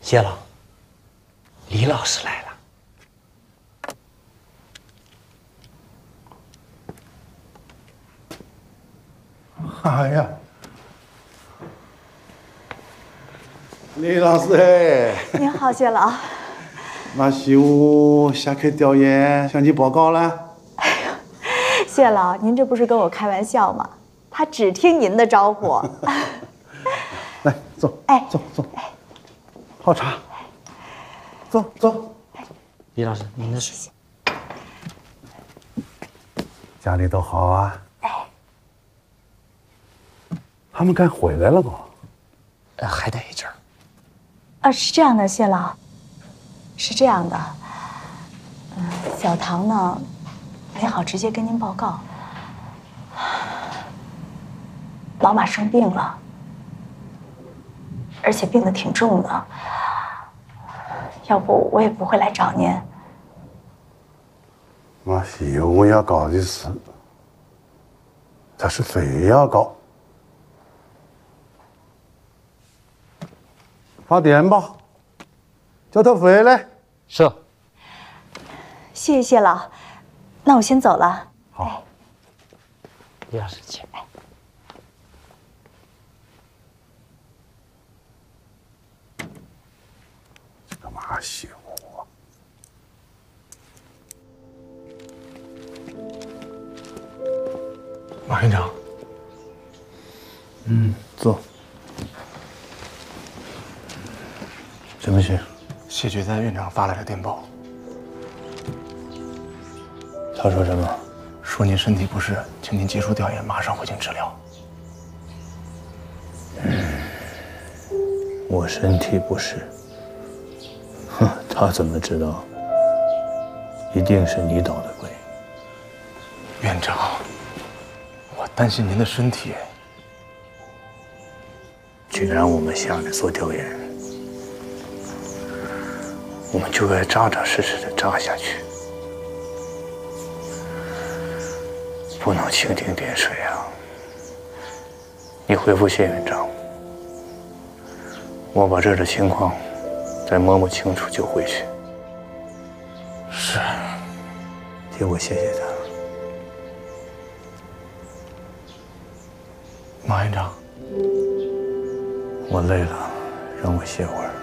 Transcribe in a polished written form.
谢了，李老师来了。 哎呀，李老师哎！ 您好，谢老。 马西武下课调研向你报告了。 谢老，您这不是跟我开玩笑吗？他只听您的招呼。 来，走， 哎， 走走，好茶，走走。 李老师，您的水。 家里都好啊？ 哎， 他们该回来了吗？ 还得一阵儿。 是这样的，谢老，是这样的，小唐呢，没好直接跟您报告，老马生病了，而且病得挺重的，要不我也不会来找您。 马西武要搞的事，他是非要搞。发电吧，叫他回来。 是。 谢谢谢老，那我先走了。 好， 李老师，请。 这个马西武， 马院长。 走。什么事？ 谢觉在院长发来了电报， 他说什么？ 说您身体不适，请您结束调研，马上回京治疗。 我身体不适。哼，他怎么知道？一定是你捣的鬼。 院长，我担心您的身体。 既然我们下来做调研，我们就该扎扎实实的扎下去，不能蜻蜓点水啊！你回复谢院长，我把这儿的情况再摸摸清楚就回去。 是， 替我谢谢他。 马院长， 我累了，让我歇会儿。